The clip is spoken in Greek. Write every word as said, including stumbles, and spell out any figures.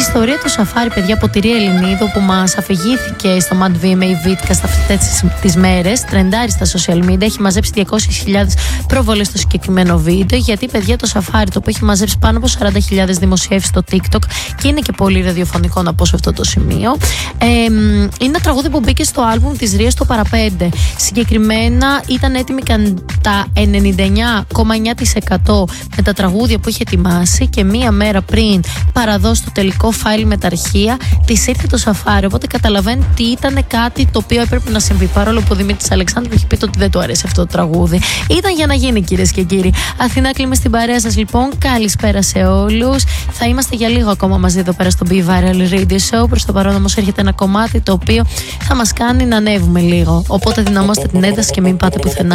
ιστορία του Σαφάρι, παιδιά, από τη Ρία Ελληνίδου, που μας αφηγήθηκε στο Mad βι εμ έι Βίτκα στα αυτές τις μέρες. Τρεντάρει στα social media, έχει μαζέψει διακόσιες χιλιάδες προβολές στο συγκεκριμένο βίντεο. Γιατί, παιδιά, το Σαφάρι, το που έχει μαζέψει πάνω από σαράντα χιλιάδες δημοσιεύσεις στο TikTok και είναι και πολύ ραδιοφωνικό να πω σε αυτό το σημείο. Ε, είναι ένα τραγούδι που μπήκε στο άλμπουμ της Ρίας το Παραπέντε. Συγκεκριμένα ήταν έτοιμη κατά ενενήντα εννιά κόμμα εννιά τοις εκατό με τα τραγούδια που είχε ετοιμάσει και μία μέρα πριν παραδώσει το τελικό φάιλ με τα αρχεία, της ήρθε το Σαφάρι. Οπότε καταλαβαίνετε ότι ήταν κάτι το οποίο έπρεπε να συμβεί. Παρόλο που ο Δημήτρης Αλεξάνδρου είχε πει ότι δεν του αρέσει αυτό το τραγούδι. Ήταν για να γίνει, κυρίες και κύριοι. Αθηνά Κλίμα στην παρέα σας, λοιπόν. Καλησπέρα σε όλους. Θα είμαστε για λίγο ακόμα μαζί εδώ πέρα στο Be Viral Radio Show. Προς το παρόν όμως έρχεται ένα κομμάτι το οποίο θα μας κάνει να ανέβουμε λίγο. Οπότε δυναμώστε την ένταση και μην πάτε πουθενά.